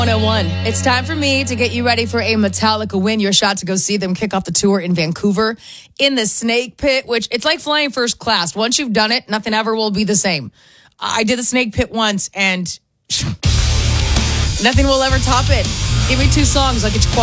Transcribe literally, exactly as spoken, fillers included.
one oh one. It's time for me to get you ready for a Metallica win. Your shot to go see them kick off the tour in Vancouver in the Snake Pit, which it's like flying first class. Once you've done it, nothing ever will be the same. I did the Snake Pit once and nothing will ever top it. Give me two songs like it's